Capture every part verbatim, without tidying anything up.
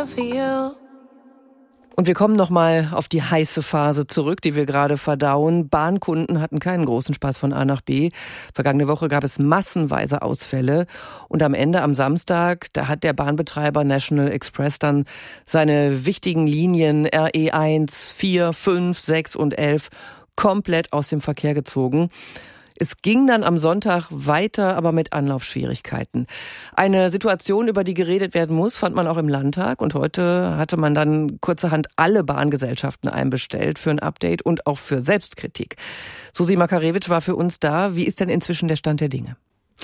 here for you. Und wir kommen nochmal auf die heiße Phase zurück, die wir gerade verdauen. Bahnkunden hatten keinen großen Spaß von A nach B. Vergangene Woche gab es massenweise Ausfälle. Und am Ende, am Samstag, da hat der Bahnbetreiber National Express dann seine wichtigen Linien R E eins, vier, fünf, sechs und elf komplett aus dem Verkehr gezogen. Es ging dann am Sonntag weiter, aber mit Anlaufschwierigkeiten. Eine Situation, über die geredet werden muss, fand man auch im Landtag. Und heute hatte man dann kurzerhand alle Bahngesellschaften einbestellt für ein Update und auch für Selbstkritik. Susi Makarewitsch war für uns da. Wie ist denn inzwischen der Stand der Dinge?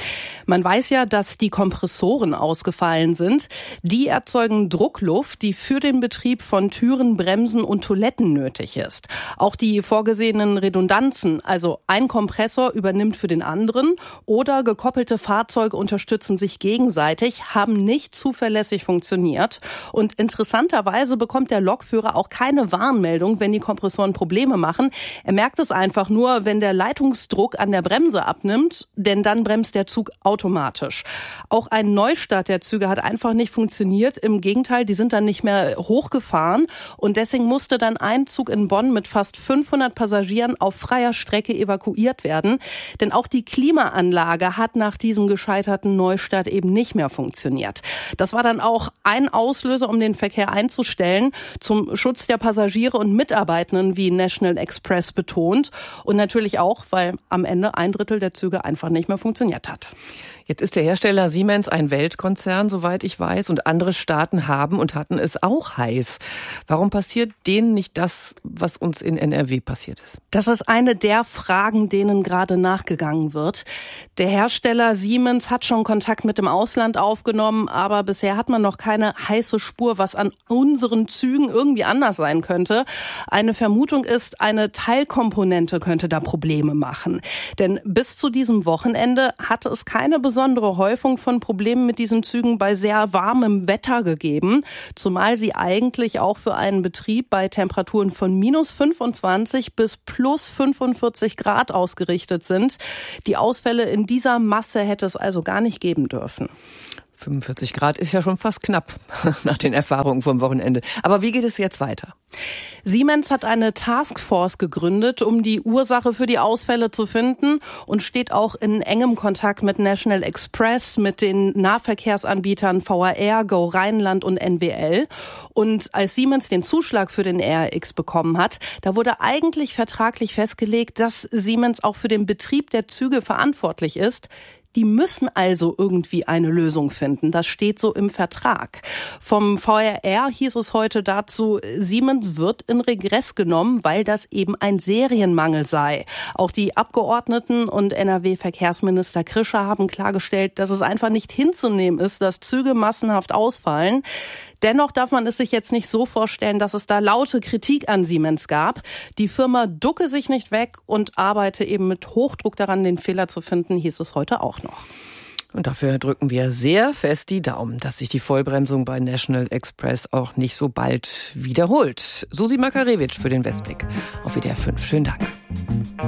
Man weiß ja, dass die Kompressoren ausgefallen sind. Die erzeugen Druckluft, die für den Betrieb von Türen, Bremsen und Toiletten nötig ist. Auch die vorgesehenen Redundanzen, also ein Kompressor übernimmt für den anderen oder gekoppelte Fahrzeuge unterstützen sich gegenseitig, haben nicht zuverlässig funktioniert. Und interessanterweise bekommt der Lokführer auch keine Warnmeldung, wenn die Kompressoren Probleme machen. Er merkt es einfach nur, wenn der Leitungsdruck an der Bremse abnimmt, denn dann bremst der Zug automatisch. Auch ein Neustart der Züge hat einfach nicht funktioniert. Im Gegenteil, die sind dann nicht mehr hochgefahren und deswegen musste dann ein Zug in Bonn mit fast fünfhundert Passagieren auf freier Strecke evakuiert werden. Denn auch die Klimaanlage hat nach diesem gescheiterten Neustart eben nicht mehr funktioniert. Das war dann auch ein Auslöser, um den Verkehr einzustellen, zum Schutz der Passagiere und Mitarbeitenden, wie National Express betont. Und natürlich auch, weil am Ende ein Drittel der Züge einfach nicht mehr funktioniert hat. Jetzt ist der Hersteller Siemens ein Weltkonzern, soweit ich weiß, und andere Staaten haben und hatten es auch heiß. Warum passiert denen nicht das, was uns in N R W passiert ist? Das ist eine der Fragen, denen gerade nachgegangen wird. Der Hersteller Siemens hat schon Kontakt mit dem Ausland aufgenommen, aber bisher hat man noch keine heiße Spur, was an unseren Zügen irgendwie anders sein könnte. Eine Vermutung ist, eine Teilkomponente könnte da Probleme machen. Denn bis zu diesem Wochenende hatte es keine besondere besondere Häufung von Problemen mit diesen Zügen bei sehr warmem Wetter gegeben, zumal sie eigentlich auch für einen Betrieb bei Temperaturen von minus fünfundzwanzig bis plus fünfundvierzig Grad ausgerichtet sind. Die Ausfälle in dieser Masse hätte es also gar nicht geben dürfen. fünfundvierzig Grad ist ja schon fast knapp nach den Erfahrungen vom Wochenende. Aber wie geht es jetzt weiter? Siemens hat eine Taskforce gegründet, um die Ursache für die Ausfälle zu finden und steht auch in engem Kontakt mit National Express, mit den Nahverkehrsanbietern V A R, Go Rheinland und N W L. Und als Siemens den Zuschlag für den R X bekommen hat, da wurde eigentlich vertraglich festgelegt, dass Siemens auch für den Betrieb der Züge verantwortlich ist. Die müssen also irgendwie eine Lösung finden. Das steht so im Vertrag. Vom V R R hieß es heute dazu, Siemens wird in Regress genommen, weil das eben ein Serienmangel sei. Auch die Abgeordneten und N R W-Verkehrsminister Krischer haben klargestellt, dass es einfach nicht hinzunehmen ist, dass Züge massenhaft ausfallen. Dennoch darf man es sich jetzt nicht so vorstellen, dass es da laute Kritik an Siemens gab. Die Firma ducke sich nicht weg und arbeite eben mit Hochdruck daran, den Fehler zu finden, hieß es heute auch noch. Und dafür drücken wir sehr fest die Daumen, dass sich die Vollbremsung bei National Express auch nicht so bald wiederholt. Susi Makarewitsch für den Westblick auf W D R fünf. Schönen Dank.